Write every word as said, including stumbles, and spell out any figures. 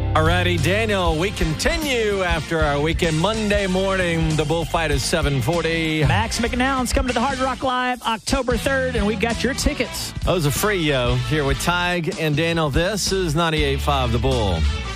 Alrighty, Daniel, we continue after our weekend Monday morning. The bullfight is seven forty. Max McNown's coming to the Hard Rock Live October third, and we got your tickets. Those are free, yo. Here with Tig and Daniel. This is ninety-eight point five The Bull.